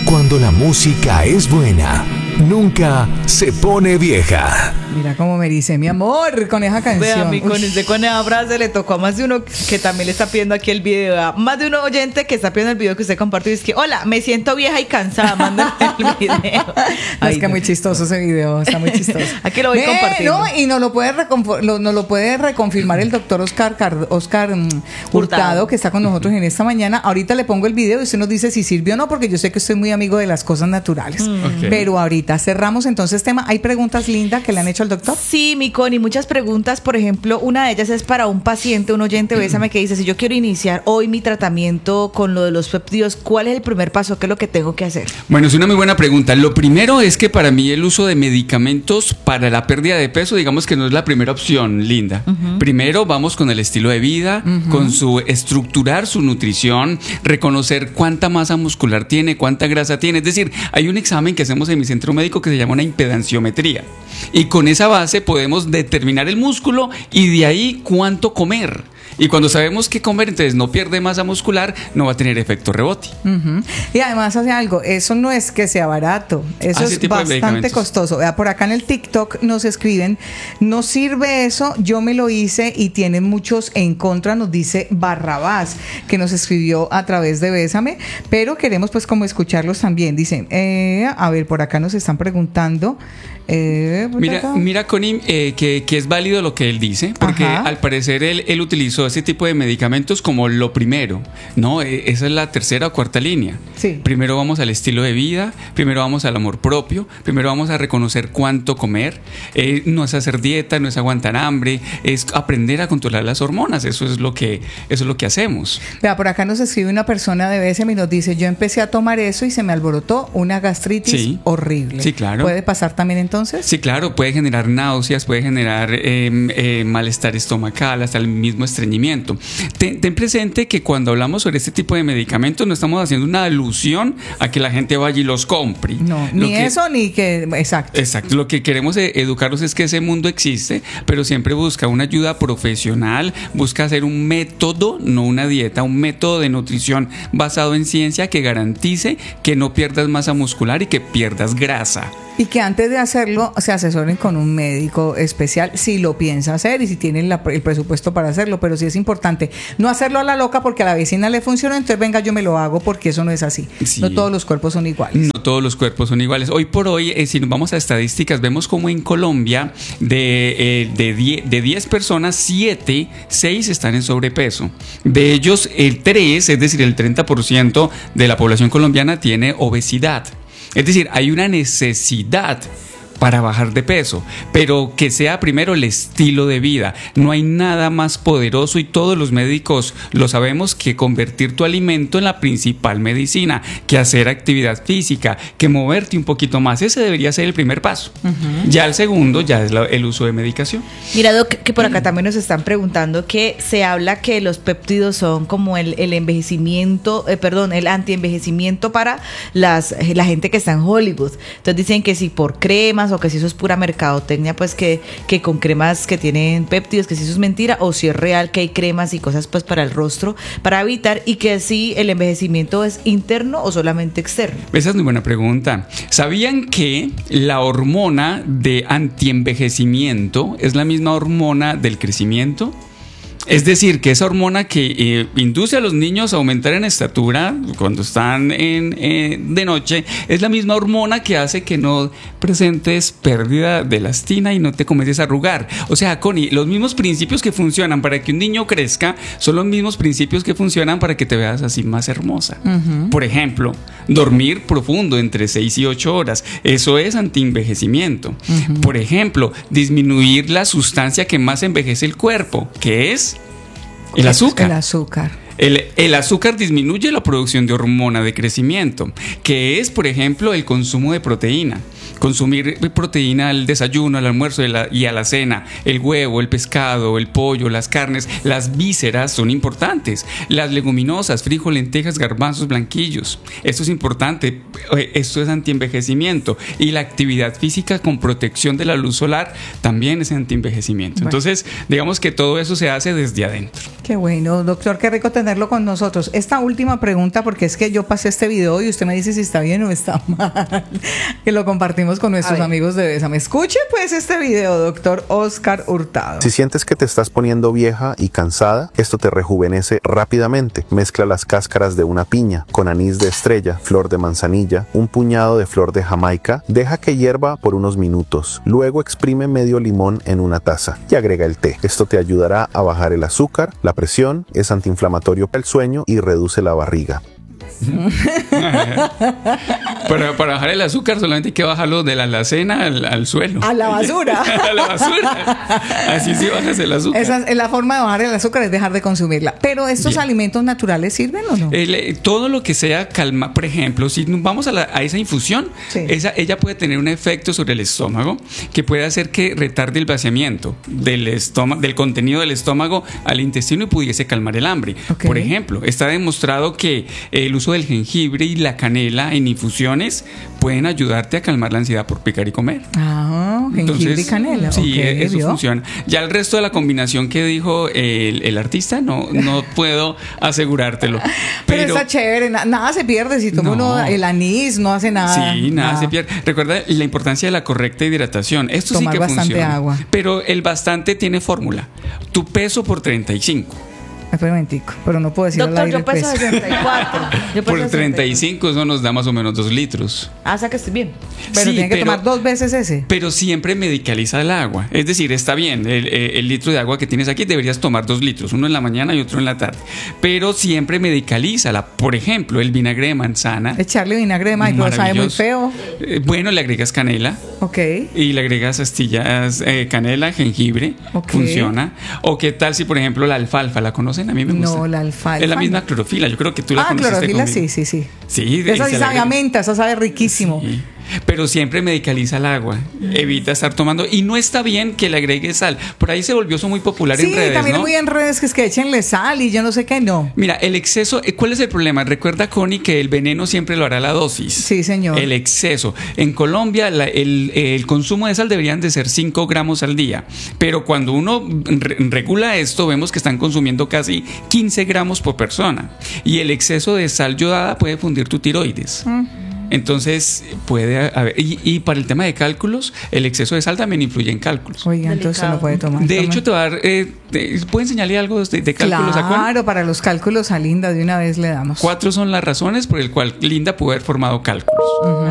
Cuando la música es buena, nunca se pone vieja. Mira cómo me dice mi amor con esa canción. Vea, mi con esa frase le tocó a más de uno que también le está pidiendo aquí el video. A más de un oyente que está pidiendo el video que usted compartió y dice que, hola, me siento vieja y cansada, mándame el video. Ay, es que muy chistoso ese video, está muy chistoso. Aquí lo voy compartiendo. No, y nos lo puede reconfirmar el doctor Oscar Hurtado, que está con nosotros en esta mañana. Ahorita le pongo el video y usted nos dice si sirvió o no, porque yo sé que estoy muy amigo de las cosas naturales. Okay. Pero ahorita cerramos entonces tema. ¿Hay preguntas, Linda, que le han hecho al doctor? Sí, mi Connie, muchas preguntas. Por ejemplo, una de ellas es para un paciente, un oyente, bésame, que dice, si yo quiero iniciar hoy mi tratamiento con lo de los péptidos, ¿cuál es el primer paso? ¿Qué es lo que tengo que hacer? Bueno, es una muy buena pregunta. Lo primero es que para mí el uso de medicamentos para la pérdida de peso, digamos que no es la primera opción, Linda. Primero vamos con el estilo de vida, con su estructurar su nutrición, reconocer cuánta masa muscular tiene, cuánta grasa tiene. Es decir, hay un examen que hacemos en mi centro médico que se llama una impedanciometría. Y con esa base podemos determinar el músculo y de ahí cuánto comer. Y cuando sabemos qué comer, entonces no pierde masa muscular, no va a tener efecto rebote. Y además hace algo, eso no es que sea barato, eso es bastante costoso. Por acá en el TikTok nos escriben, no sirve eso, yo me lo hice y tienen muchos en contra, nos dice Barrabás, que nos escribió a través de Bésame, pero queremos pues como escucharlos también. Dicen, a ver, por acá nos están preguntando. Mira, Connie, que es válido lo que él dice, porque al parecer él utilizó ese tipo de medicamentos como lo primero, ¿no? Esa es la tercera o cuarta línea. Sí. Primero vamos al estilo de vida, primero vamos al amor propio, primero vamos a reconocer cuánto comer, no es hacer dieta, no es aguantar hambre, es aprender a controlar las hormonas, eso es lo que hacemos. Vea, por acá nos escribe una persona de BSM y nos dice, yo empecé a tomar eso y se me alborotó una gastritis horrible. Sí, claro. ¿Puede pasar también entonces? Sí, claro, puede generar náuseas, puede generar malestar estomacal, hasta el mismo estreñimiento. Ten presente que cuando hablamos sobre este tipo de medicamentos no estamos haciendo una alusión a que la gente vaya y los compre. No, ni eso ni que... Exacto. Exacto, lo que queremos educarlos es que ese mundo existe, pero siempre busca una ayuda profesional, busca hacer un método, no una dieta, un método de nutrición basado en ciencia que garantice que no pierdas masa muscular y que pierdas grasa. Y que antes de hacerlo se asesoren con un médico especial si lo piensa hacer y si tienen el presupuesto para hacerlo, pero sí es importante no hacerlo a la loca porque a la vecina le funcionó, entonces venga yo me lo hago, porque eso no es así. Sí. No todos los cuerpos son iguales. No todos los cuerpos son iguales. Hoy por hoy, si nos vamos a estadísticas, vemos como en Colombia de 10 personas, 6 están en sobrepeso. De ellos, 3, es decir, el 30% de la población colombiana tiene obesidad. Es decir, hay una necesidad para bajar de peso, pero que sea primero el estilo de vida. No hay nada más poderoso, y todos los médicos lo sabemos, que convertir tu alimento en la principal medicina, que hacer actividad física, que moverte un poquito más. Ese debería ser el primer paso. Ya el segundo ya es el uso de medicación. Mira, Doc, que por acá también nos están preguntando que se habla que los péptidos son como el envejecimiento, el antienvejecimiento para la gente que está en Hollywood. Entonces dicen que si por cremas o que si eso es pura mercadotecnia, pues que con cremas que tienen péptidos, que si eso es mentira, o si es real que hay cremas y cosas pues para el rostro para evitar, y que si el envejecimiento es interno o solamente externo. Esa es muy buena pregunta. ¿Sabían que la hormona de antienvejecimiento es la misma hormona del crecimiento? Es decir, que esa hormona que induce a los niños a aumentar en estatura cuando están de noche, es la misma hormona que hace que no presentes pérdida de elastina y no te comiences a arrugar. O sea, Connie, los mismos principios que funcionan para que un niño crezca son los mismos principios que funcionan para que te veas así más hermosa. Por ejemplo, dormir profundo entre 6 y 8 horas. Eso es antienvejecimiento. Por ejemplo, disminuir la sustancia que más envejece el cuerpo, que es el azúcar. El azúcar. El azúcar disminuye la producción de hormona de crecimiento, que es, por ejemplo, el consumo de proteína. consumir proteína al desayuno, al almuerzo y a la cena. El huevo, el pescado, el pollo, las carnes, las vísceras son importantes. Las leguminosas, frijol, lentejas, garbanzos, blanquillos. Esto es importante. Esto es antienvejecimiento. Y la actividad física con protección de la luz solar también es antienvejecimiento. Bueno. Entonces, digamos que todo eso se hace desde adentro. Qué bueno, doctor, qué rico tenerlo con nosotros. Esta última pregunta, porque es que yo pasé este video y usted me dice si está bien o está mal, que lo compartimos con nuestros amigos de Bésame. Escuche pues este video, doctor Oscar Hurtado. Si sientes que te estás poniendo vieja y cansada, esto te rejuvenece rápidamente. Mezcla las cáscaras de una piña con anís de estrella, flor de manzanilla, un puñado de flor de Jamaica. Deja que hierva por unos minutos. Luego exprime medio limón en una taza y agrega el té. Esto te ayudará a bajar el azúcar, la presión, es antiinflamatorio para el sueño y reduce la barriga. Para bajar el azúcar solamente hay que bajarlo de la alacena al suelo. A la basura. A la basura. Así sí bajas el azúcar. Esa es la forma de bajar el azúcar, es dejar de consumirla. Pero ¿estos alimentos naturales sirven o no? Todo lo que sea calma, por ejemplo, si vamos a esa infusión, ella puede tener un efecto sobre el estómago que puede hacer que retarde el vaciamiento del contenido del estómago al intestino y pudiese calmar el hambre. Okay. Por ejemplo, está demostrado que el uso del jengibre y la canela en infusiones pueden ayudarte a calmar la ansiedad por picar y comer. Jengibre y canela. Sí, eso funciona. Ya el resto de la combinación que dijo el artista, no puedo asegurártelo. Pero está chévere, nada se pierde si toma uno el anís, no hace nada. Sí, nada se pierde. Recuerda la importancia de la correcta hidratación. Esto tomar sí que bastante funciona. Agua. Pero el bastante tiene fórmula. Tu peso por 35. Experimentico, pero no puedo decir doctor, al aire yo peso 64. Por 35 eso nos da más o menos 2 litros. O sea que estoy bien. Pero tiene que tomar 2 veces ese. Pero siempre medicaliza el agua. Es decir, está bien, el litro de agua que tienes aquí deberías tomar 2 litros, uno en la mañana y otro en la tarde. Pero siempre medicalízala. Por ejemplo, el vinagre de manzana. Echarle vinagre de manzana, sabe muy feo. Bueno, le agregas canela. Ok. Y le agregas astillas, canela, jengibre. Okay. Funciona. O qué tal si, por ejemplo, la alfalfa, ¿la conocen? A mí me gusta. No, la alfalfa. Es la misma clorofila. Yo creo que tú la conociste clorofila, conmigo. sí. Sí, esa sí sabe a menta, esa sabe riquísimo. Sí. Pero siempre medicaliza el agua. Evita estar tomando. Y no está bien que le agregues sal. Por ahí se volvió eso muy popular en redes. Sí, también ¿no? muy en redes que es que échenle sal y yo no sé qué, no. Mira, el exceso, ¿cuál es el problema? Recuerda, Connie, que el veneno siempre lo hará la dosis. Sí, señor. El exceso. En Colombia, el consumo de sal deberían de ser 5 gramos al día. Pero cuando uno regula esto, vemos que están consumiendo casi 15 gramos por persona. Y el exceso de sal yodada puede fundir tu tiroides. Entonces puede haber, y para el tema de cálculos, el exceso de sal también influye en cálculos. Oiga, entonces no puede tomar. De hecho, te va a dar, ¿puedo enseñarle algo de cálculos a Juan? Claro, para los cálculos a Linda de una vez le damos. 4 son las razones por las cuales Linda puede haber formado cálculos.